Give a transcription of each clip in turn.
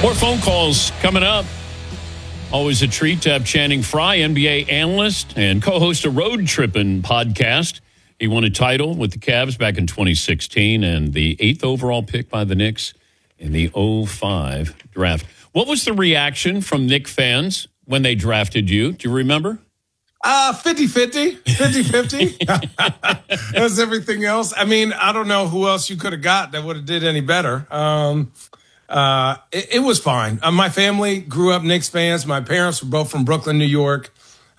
More phone calls coming up. Always a treat to have Channing Frye, NBA analyst and co-host of Road Trippin' podcast. He won a title with the Cavs back in 2016 and the 8th overall pick by the Knicks in the 2005 draft. What was the reaction from Knick fans when they drafted you? Do you remember? 50-50. 50-50. As everything else. I mean, I don't know who else you could have got that would have did any better. It was fine. My family grew up Knicks fans. My parents were both from Brooklyn, New York.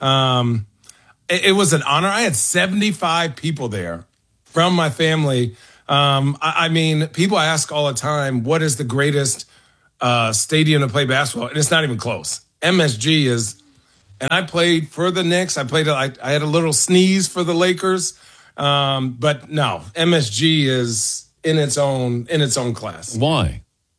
It was an honor. I had 75 people there from my family. I mean, people ask all the time, what is the greatest stadium to play basketball? And it's not even close. MSG is, and I played for the Knicks. I had a little sneeze for the Lakers. But no, MSG is in its own class. Why?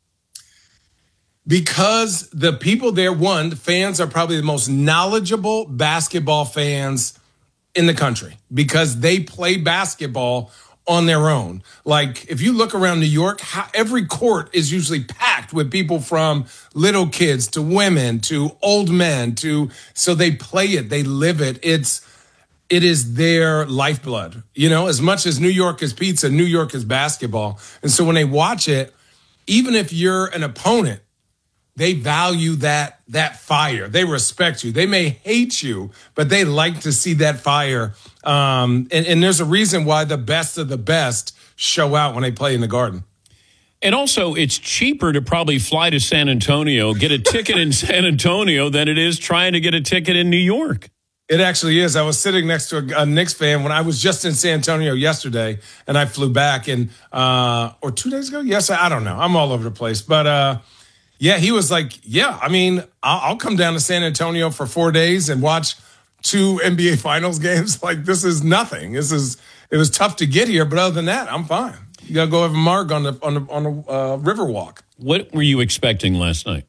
Because the people there, the fans are probably the most knowledgeable basketball fans in the country because they play basketball on their own. Like, if you look around New York, every court is usually packed with people from little kids to women to old men so they play it, they live it. It is their lifeblood. You know, as much as New York is pizza, New York is basketball. And so when they watch it, even if you're an opponent, they value that fire. They respect you. They may hate you, but they like to see that fire. And there's a reason why the best of the best show out when they play in the Garden. And also, it's cheaper to probably fly to San Antonio, get a ticket in San Antonio than it is trying to get a ticket in New York. It actually is. I was sitting next to a Knicks fan when I was just in San Antonio yesterday, and I flew back or 2 days ago. Yes, I don't know. I'm all over the place, but yeah, he was like, yeah, I mean, I'll come down to San Antonio for 4 days and watch 2 NBA Finals games. Like, this is nothing. It was tough to get here, but other than that, I'm fine. You gotta go have a marg on the river walk. What were you expecting last night?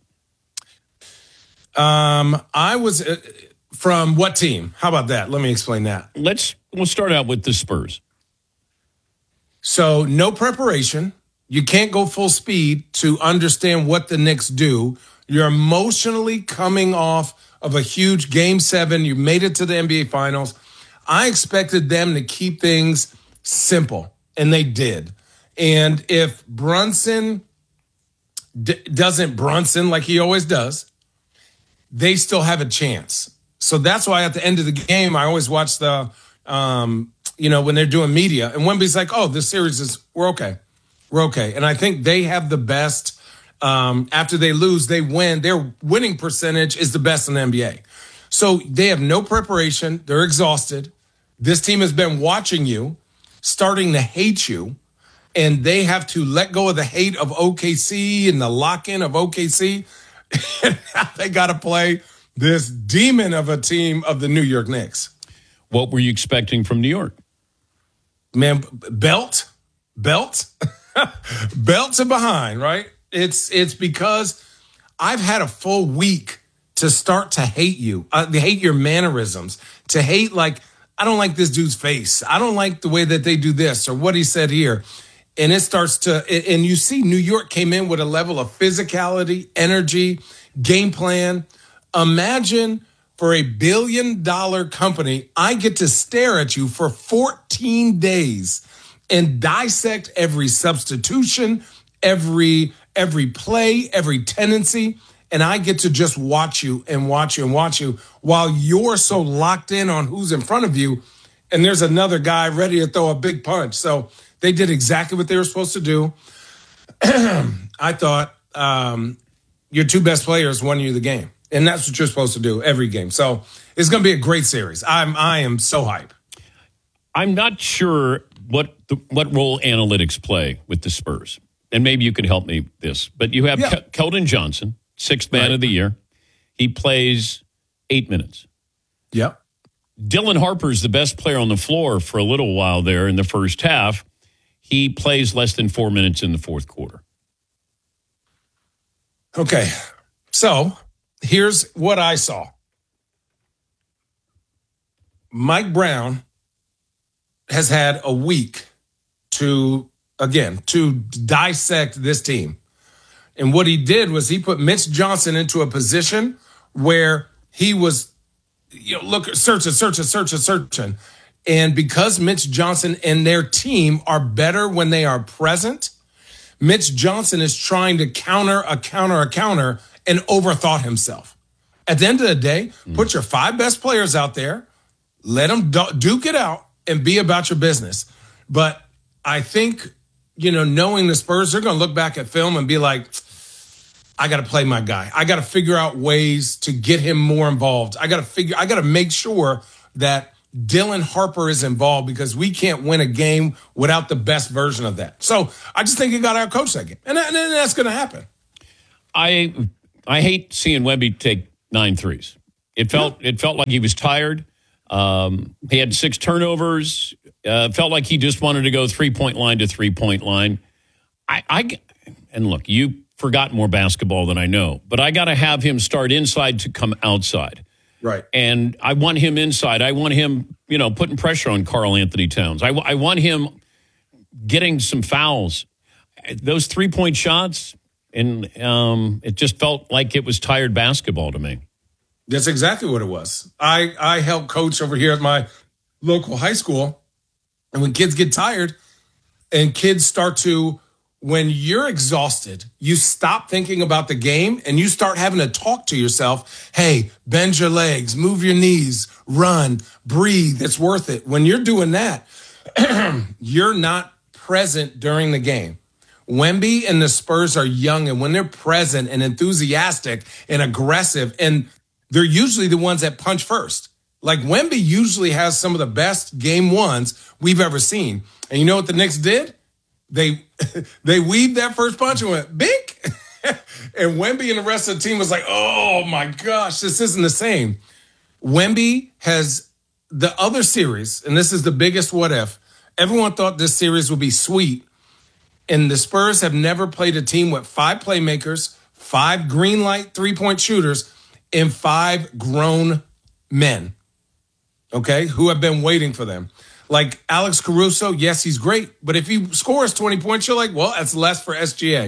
I was from what team? How about that? Let me explain that. We'll start out with the Spurs. So no preparation. You can't go full speed to understand what the Knicks do. You're emotionally coming off of a huge Game 7. You made it to the NBA Finals. I expected them to keep things simple, and they did. And if Brunson doesn't Brunson like he always does, they still have a chance. So that's why at the end of the game, I always watch the, when they're doing media. And Wemby's like, oh, this series we're okay. We're okay. And I think they have the best. After they lose, they win. Their winning percentage is the best in the NBA. So they have no preparation. They're exhausted. This team has been watching you, starting to hate you, and they have to let go of the hate of OKC and the lock-in of OKC. And now they got to play this demon of a team of the New York Knicks. What were you expecting from New York? Man, belt. Belts are behind, right? It's because I've had a full week to start to hate you, to hate your mannerisms, to hate, like, I don't like this dude's face. I don't like the way that they do this or what he said here. And it starts to, and you see New York came in with a level of physicality, energy, game plan. Imagine for $1 billion company, I get to stare at you for 14 days and dissect every substitution, every play, every tendency, and I get to just watch you and watch you and watch you while you're so locked in on who's in front of you, and there's another guy ready to throw a big punch. So they did exactly what they were supposed to do. I thought your 2 best players won you the game, and that's what you're supposed to do every game. So it's going to be a great series. I am so hyped. I'm not sure what role analytics play with the Spurs. And maybe you can help me with this. But you have Keldon Johnson, 6th man of the year. He plays 8 minutes. Yep. Dylan Harper's the best player on the floor for a little while there in the first half. He plays less than 4 minutes in the fourth quarter. Okay. So here's what I saw. Mike Brown has had a week to dissect this team. And what he did was he put Mitch Johnson into a position where he was, searching. And because Mitch Johnson and their team are better when they are present, Mitch Johnson is trying to counter and overthought himself. At the end of the day, put your 5 best players out there, let them duke it out, and be about your business. But I think, knowing the Spurs, they're going to look back at film and be like, I got to play my guy. I got to figure out ways to get him more involved. I got to make sure that Dylan Harper is involved, because we can't win a game without the best version of that. So I just think he got out coached that game. And that's going to happen. I hate seeing Wemby take 9 threes. It felt like he was tired. He had 6 turnovers. Felt like he just wanted to go 3-point line to 3-point line. And look, you forgot more basketball than I know, but I got to have him start inside to come outside. Right. And I want him inside. I want him, putting pressure on Karl Anthony Towns. I want him getting some fouls. Those 3-point shots, and it just felt like it was tired basketball to me. That's exactly what it was. I help coach over here at my local high school. And when kids get tired and kids start to, when you're exhausted, you stop thinking about the game and you start having to talk to yourself. Hey, bend your legs, move your knees, run, breathe. It's worth it. When you're doing that, you're not present during the game. Wemby and the Spurs are young, and when they're present and enthusiastic and aggressive, and they're usually the ones that punch first. Like Wemby usually has some of the best game ones we've ever seen. And you know what the Knicks did? They weaved that first punch and went, bink. And Wemby and the rest of the team was like, oh my gosh, this isn't the same. Wemby has the other series, and this is the biggest what if. Everyone thought this series would be sweet. And the Spurs have never played a team with 5 playmakers, 5 green light 3-point shooters, and 5 grown men, okay, who have been waiting for them. Like Alex Caruso, yes, he's great. But if he scores 20 points, you're like, well, that's less for SGA.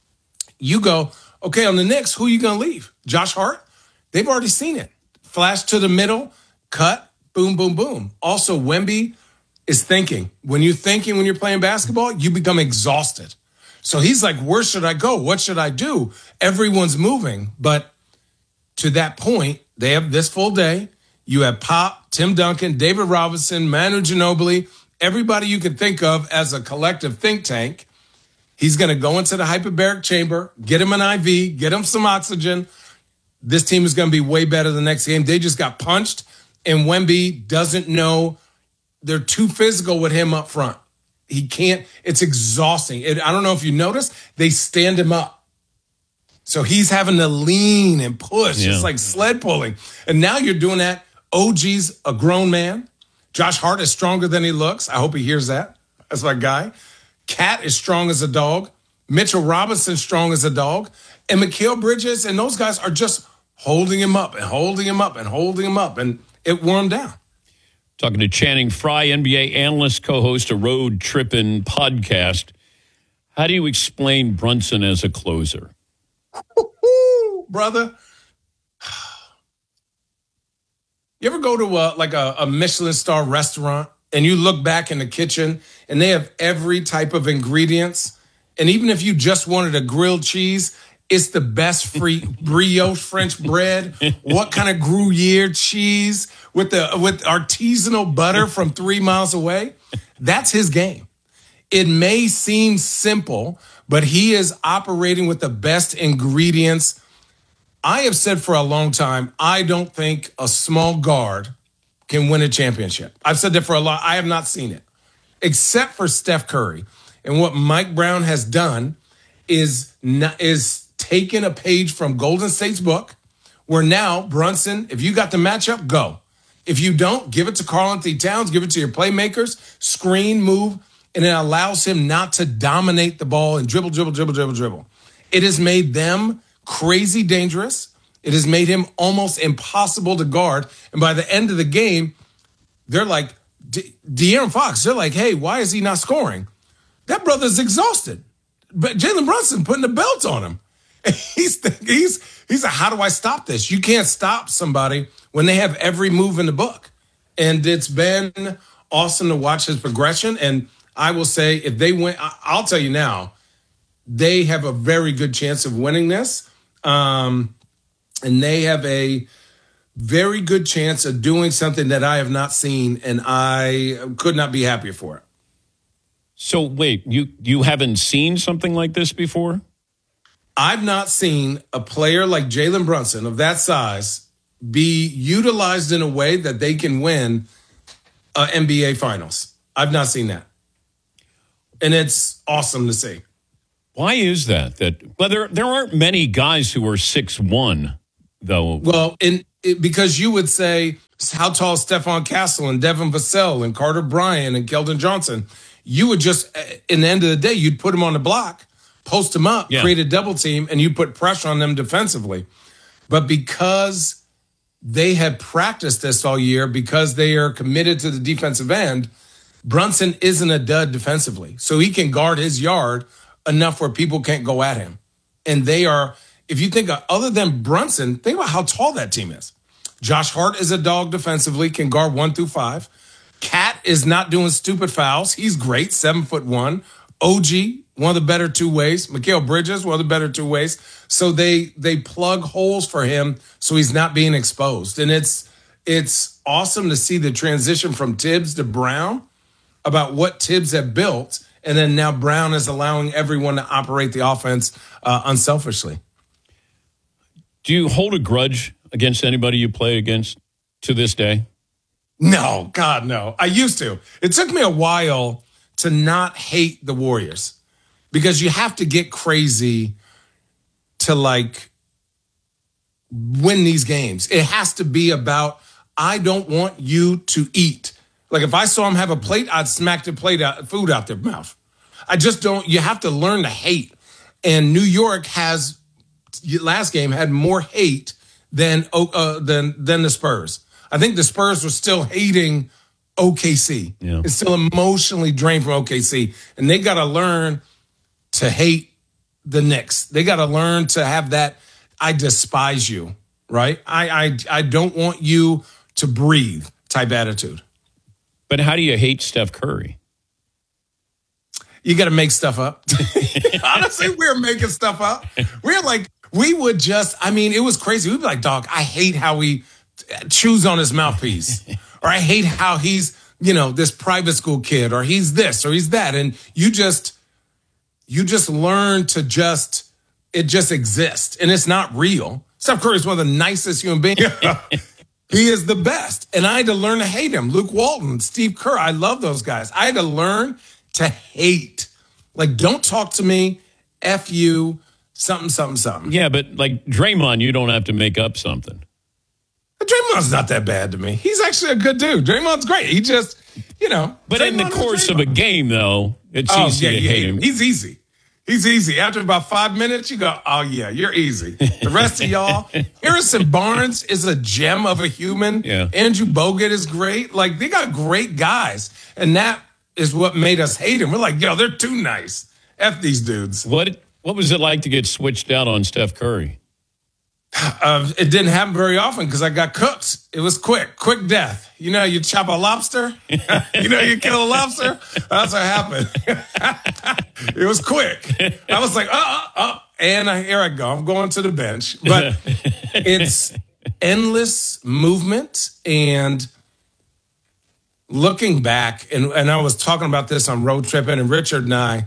You go, okay, on the Knicks, who are you going to leave? Josh Hart? They've already seen it. Flash to the middle, cut, boom, boom, boom. Also, Wemby is thinking. When you're thinking when you're playing basketball, you become exhausted. So he's like, where should I go? What should I do? Everyone's moving. But to that point, they have this full day. You have Pop, Tim Duncan, David Robinson, Manu Ginobili, everybody you can think of as a collective think tank. He's going to go into the hyperbaric chamber, get him an IV, get him some oxygen. This team is going to be way better the next game. They just got punched, and Wemby doesn't know. They're too physical with him up front. He can't. It's exhausting. I don't know if you noticed, they stand him up. So he's having to lean and push. Yeah. It's like sled pulling. And now you're doing that. OG's a grown man. Josh Hart is stronger than he looks. I hope he hears that. That's my guy. Cat is strong as a dog. Mitchell Robinson strong as a dog. And Mikal Bridges and those guys are just holding him up and holding him up and holding him up. And it wore him down. Talking to Channing Frye, NBA analyst, co-host of Road Trippin' podcast. How do you explain Brunson as a closer? Brother. You ever go to a Michelin star restaurant and you look back in the kitchen and they have every type of ingredients? And even if you just wanted a grilled cheese, it's the best free brioche French bread. What kind of Gruyere cheese with artisanal butter from 3 miles away? That's his game. It may seem simple, but he is operating with the best ingredients. I have said for a long time, I don't think a small guard can win a championship. I've said that for a lot. I have not seen it, except for Steph Curry. And what Mike Brown has done is taken a page from Golden State's book, where now Brunson, if you got the matchup, go. If you don't, give it to Karl Anthony Towns, give it to your playmakers, screen, move, and it allows him not to dominate the ball and dribble. It has made them crazy dangerous. It has made him almost impossible to guard. And by the end of the game, they're like, De'Aaron Fox, they're like, hey, why is he not scoring? That brother's exhausted. But Jalen Brunson putting the belt on him. He's like, how do I stop this? You can't stop somebody when they have every move in the book. And it's been awesome to watch his progression. And I will say, if they win, I'll tell you now, they have a very good chance of winning this. And they have a very good chance of doing something that I have not seen, and I could not be happier for it. So wait, you haven't seen something like this before? I've not seen a player like Jalen Brunson of that size be utilized in a way that they can win NBA Finals. I've not seen that. And it's awesome to see. Why is that? Well, there aren't many guys who are 6'1", though. Well, because you would say, how tall is Stephon Castle and Devin Vassell and Carter Bryant and Keldon Johnson? You would just, in the end of the day, you'd put them on the block, post them up, create a double team, and you put pressure on them defensively. But because they had practiced this all year, because they are committed to the defensive end, Brunson isn't a dud defensively. So he can guard his yard enough where people can't go at him. And they are, if you think of, other than Brunson, think about how tall that team is. Josh Hart is a dog defensively, can guard 1 through 5. Cat is not doing stupid fouls. He's great, 7'1". OG, one of the better two ways. Mikal Bridges, one of the better two ways. So they plug holes for him so he's not being exposed. And it's awesome to see the transition from Tibbs to Brown about what Tibbs had built. And then now Brown is allowing everyone to operate the offense unselfishly. Do you hold a grudge against anybody you play against to this day? No, God, no. I used to. It took me a while to not hate the Warriors because you have to get crazy to like win these games. It has to be about, I don't want you to eat. Like if I saw them have a plate, I'd smack the food out their mouth. I just don't, you have to learn to hate. And New York last game had more hate than the Spurs. I think the Spurs were still hating OKC. Yeah. It's still emotionally drained from OKC. And they got to learn to hate the Knicks. They got to learn to have that, I despise you, right? I don't want you to breathe type attitude. But how do you hate Steph Curry? You got to make stuff up. Honestly, we're making stuff up. We're like, we would just, I mean, it was crazy. We'd be like, dog, I hate how he chews on his mouthpiece. Or I hate how he's, this private school kid, or he's this, or he's that. And you just learn to it just exists. And it's not real. Steph Curry is one of the nicest human beings. He is the best. And I had to learn to hate him. Luke Walton, Steve Kerr, I love those guys. I had to learn to hate. Like, don't talk to me, F you, something. Yeah, but like Draymond, you don't have to make up something. Draymond's not that bad to me. He's actually a good dude. Draymond's great. He just, But in the course of a game, though, it's easy to hate him. He's easy. He's easy. After about 5 minutes, you go, oh, yeah, you're easy. The rest of y'all, Harrison Barnes is a gem of a human. Yeah. Andrew Bogut is great. Like, they got great guys. And that is what made us hate him. We're like, they're too nice. F these dudes. What was it like to get switched out on Steph Curry? It didn't happen very often because I got cooked. It was quick death. You chop a lobster. You kill a lobster. That's what happened. It was quick. I was like, and here I go. I'm going to the bench. But it's endless movement. And looking back, and I was talking about this on Road Tripping, and Richard and I,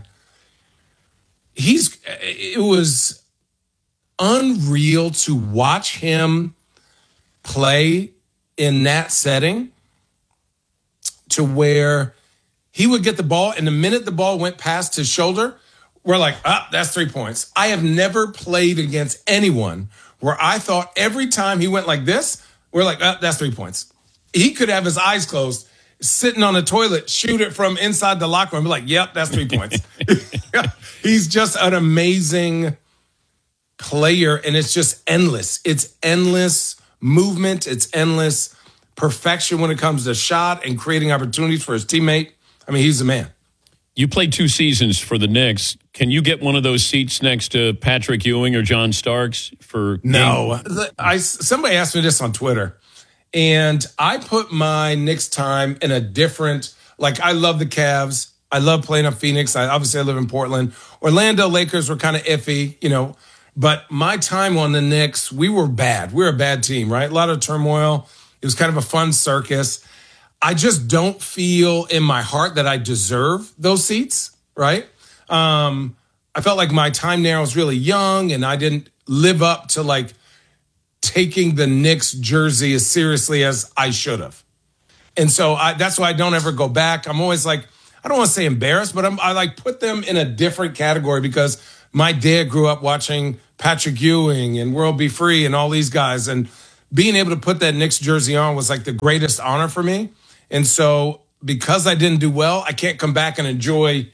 it was unreal to watch him play in that setting, to where he would get the ball, and the minute the ball went past his shoulder, we're like, that's 3 points. I have never played against anyone where I thought every time he went like this, we're like, that's 3 points. He could have his eyes closed, sitting on the toilet, shoot it from inside the locker room, be like, yep, that's 3 points. He's just an amazing player, and it's just endless. It's endless movement. It's endless perfection when it comes to shot and creating opportunities for his teammate. I mean, he's the man. You played 2 seasons for the Knicks. Can you get one of those seats next to Patrick Ewing or John Starks for? No. Somebody asked me this on Twitter, and I put my Knicks time in a different. Like, I love the Cavs. I love playing up Phoenix. I live in Portland. Orlando Lakers were kind of iffy, but my time on the Knicks, we were bad. We were a bad team, right? A lot of turmoil. It was kind of a fun circus. I just don't feel in my heart that I deserve those seats, right? I felt like my time there was really young, and I didn't live up to like taking the Knicks jersey as seriously as I should have. And so that's why I don't ever go back. I'm always like, I don't want to say embarrassed, but I like put them in a different category because my dad grew up watching Patrick Ewing and World Be Free and all these guys. And being able to put that Knicks jersey on was like the greatest honor for me. And so because I didn't do well, I can't come back and enjoy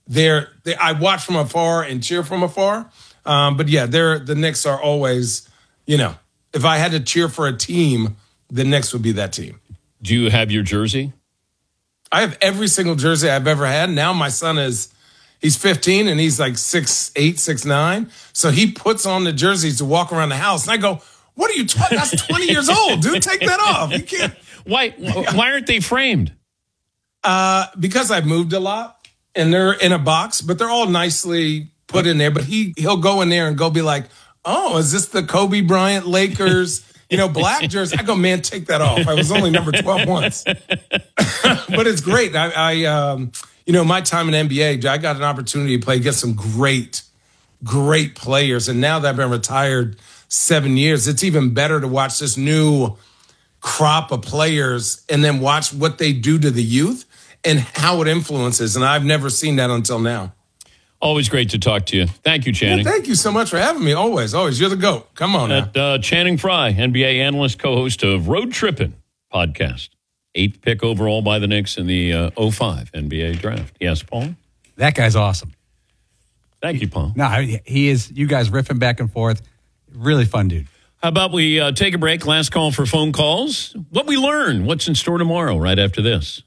I watch from afar and cheer from afar. But yeah, the Knicks are always, if I had to cheer for a team, the Knicks would be that team. Do you have your jersey? I have every single jersey I've ever had. Now my son he's 15 and he's like 6'8", 6'9". So he puts on the jerseys to walk around the house. And I go, what are you talking? That's 20 years old, dude. Take that off. You can't. Why aren't they framed? Because I've moved a lot and they're in a box, but they're all nicely put in there. But he'll go in there and go be like, oh, is this the Kobe Bryant Lakers, black jersey? I go, man, take that off. I was only number 12 once. But it's great. My time in NBA, I got an opportunity to play against some great, great players. And now that I've been retired 7 years, it's even better to watch this new crop of players and then watch what they do to the youth and how it influences. And I've never seen that until now. Always great to talk to you. Thank you, Channing. Well, thank you so much for having me. Always. You're the GOAT. Come on now. Channing Frye, NBA analyst, co-host of Road Trippin' podcast. 8th pick overall by the Knicks in the 05 NBA draft. Yes, Paul? That guy's awesome. Thank you, Paul. No, he is. You guys riffing back and forth. Really fun dude. How about we take a break? Last call for phone calls. What we learn. What's in store tomorrow right after this?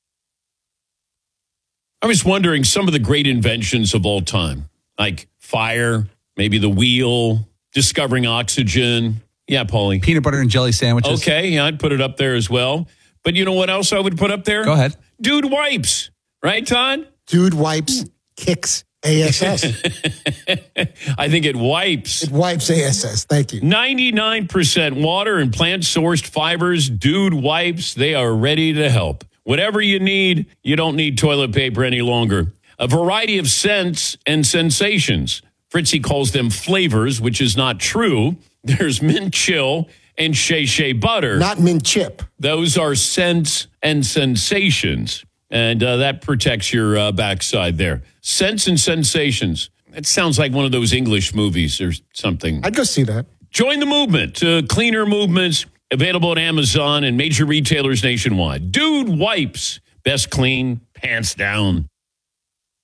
I was wondering some of the great inventions of all time, like fire, maybe the wheel, discovering oxygen. Yeah, Paulie. Peanut butter and jelly sandwiches. Okay, yeah, I'd put it up there as well. But you know what else I would put up there? Go ahead. Dude wipes. Right, Todd? Dude wipes kicks ASS. I think it wipes. It wipes ASS. Thank you. 99% water and plant-sourced fibers. Dude wipes. They are ready to help. Whatever you need, you don't need toilet paper any longer. A variety of scents and sensations. Fritzy calls them flavors, which is not true. There's mint chill and Shea Shea butter. Not mint chip. Those are scents and sensations. And that protects your backside there. Scents and sensations. That sounds like one of those English movies or something. I'd go see that. Join the movement. Cleaner movements. Available at Amazon and major retailers nationwide. Dude wipes. Best clean, pants down.